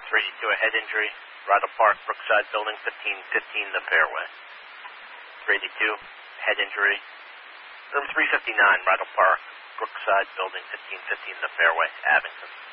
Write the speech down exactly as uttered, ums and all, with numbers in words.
three eighty-two, a head injury, Rydell Park, Brookside Building, fifteen fifteen, the fairway. three eighty-two, head injury, room three fifty-nine, Rydell Park, Brookside Building, fifteen fifteen, the fairway, Abington.